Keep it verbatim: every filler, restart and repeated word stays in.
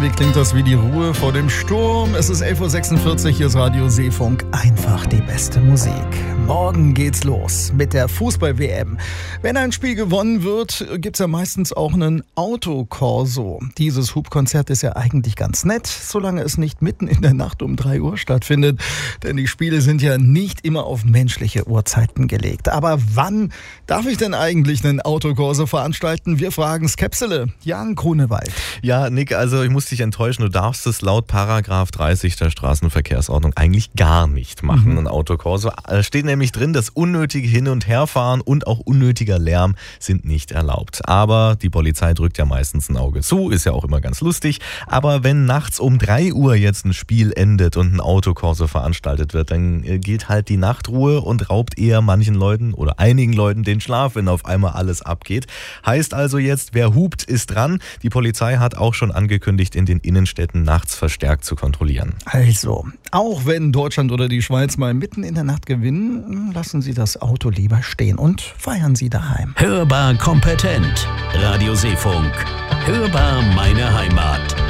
Irgendwie klingt das wie die Ruhe vor dem Sturm. Es ist elf Uhr sechsundvierzig, hier ist Radio Seefunk. Einfach die beste Musik. Morgen geht's los mit der Fußball-W M. Wenn ein Spiel gewonnen wird, gibt's ja meistens auch einen Autokorso. Dieses Hubkonzert ist ja eigentlich ganz nett, solange es nicht mitten in der Nacht um drei Uhr stattfindet. Denn die Spiele sind ja nicht immer auf menschliche Uhrzeiten gelegt. Aber wann darf ich denn eigentlich einen Autokorso veranstalten? Wir fragen Skepsele. Jan Grunewald. Ja, Nick, also ich muss dich enttäuschen, du darfst es laut Paragraph dreißig der Straßenverkehrsordnung eigentlich gar nicht machen, mhm. ein Autokorso. Da steht nämlich drin, dass unnötige Hin- und Herfahren und auch unnötiger Lärm sind nicht erlaubt. Aber die Polizei drückt ja meistens ein Auge zu, ist ja auch immer ganz lustig. Aber wenn nachts um drei Uhr jetzt ein Spiel endet und ein Autokorso veranstaltet wird, dann gilt halt die Nachtruhe und raubt eher manchen Leuten oder einigen Leuten den Schlaf, wenn auf einmal alles abgeht. Heißt also jetzt, wer hupt, ist dran. Die Polizei hat auch schon angekündigt, in den Innenstädten nachts verstärkt zu kontrollieren. Also, auch wenn Deutschland oder die Schweiz mal mitten in der Nacht gewinnen, lassen Sie das Auto lieber stehen und feiern Sie daheim. Hörbar kompetent. Radio Seefunk. Hörbar meine Heimat.